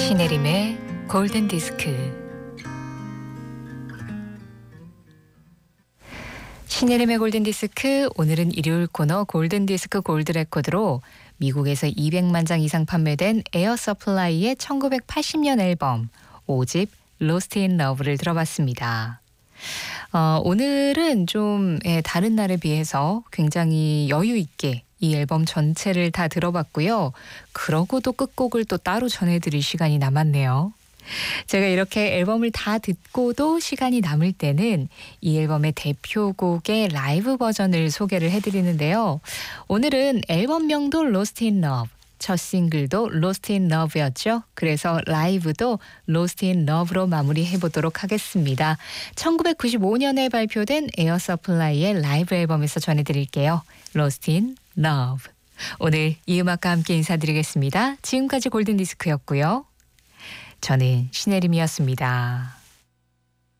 신혜림의 골든 디스크. 신혜림의 골든 디스크, 오늘은 일요일 코너 골든 디스크 골드 레코드로 미국에서 200만 장 이상 판매된 에어 서플라이의 1980년 앨범 5집 Lost in Love를 들어봤습니다. 오늘은 좀 다른 날에 비해서 굉장히 여유 있게 이 앨범 전체를 다 들어봤고요. 그러고도 끝곡을 또 따로 전해드릴 시간이 남았네요. 제가 이렇게 앨범을 다 듣고도 시간이 남을 때는 이 앨범의 대표곡의 라이브 버전을 소개를 해드리는데요. 오늘은 앨범명도 Lost in Love, 첫 싱글도 Lost in Love였죠. 그래서 라이브도 Lost in Love로 마무리해보도록 하겠습니다. 1995년에 발표된 에어 서플라이의 라이브 앨범에서 전해드릴게요. Lost in Love. 오늘 이 음악과 함께 인사드리겠습니다. 지금까지 골든디스크였고요. 저는 신혜림이었습니다.